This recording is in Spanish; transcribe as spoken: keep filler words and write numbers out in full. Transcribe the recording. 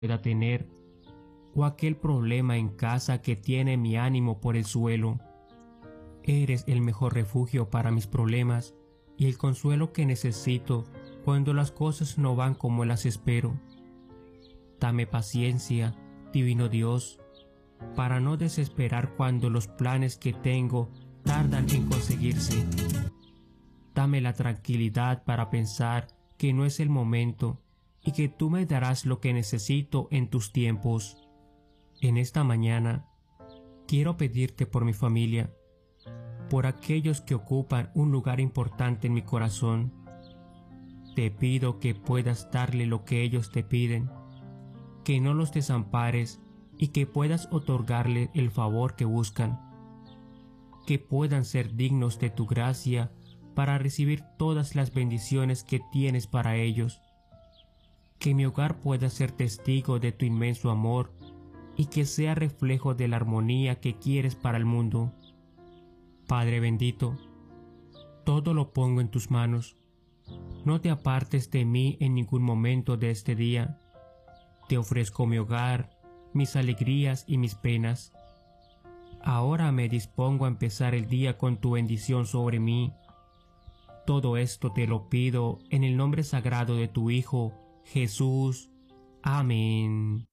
pueda tener, o aquel problema en casa que tiene mi ánimo por el suelo. Eres el mejor refugio para mis problemas y el consuelo que necesito cuando las cosas no van como las espero. Dame paciencia, divino Dios, para no desesperar cuando los planes que tengo tardan en conseguirse. Dame la tranquilidad para pensar que no es el momento y que tú me darás lo que necesito en tus tiempos. En esta mañana, quiero pedirte por mi familia, por aquellos que ocupan un lugar importante en mi corazón. Te pido que puedas darle lo que ellos te piden, que no los desampares y que puedas otorgarle el favor que buscan, que puedan ser dignos de tu gracia para recibir todas las bendiciones que tienes para ellos, que mi hogar pueda ser testigo de tu inmenso amor y que sea reflejo de la armonía que quieres para el mundo. Padre bendito, todo lo pongo en tus manos. No te apartes de mí en ningún momento de este día. Te ofrezco mi hogar, mis alegrías y mis penas. Ahora me dispongo a empezar el día con tu bendición sobre mí. Todo esto te lo pido en el nombre sagrado de tu Hijo, Jesús. Amén.